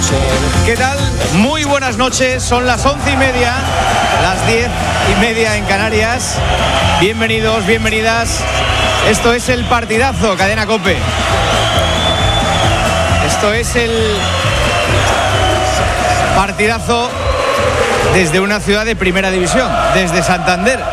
¿Qué tal? Muy buenas noches, son las 11:30, las 10:30 en Canarias. Bienvenidos, bienvenidas. Esto es el partidazo, Cadena COPE. Esto es el partidazo desde una ciudad de primera división, desde Santander,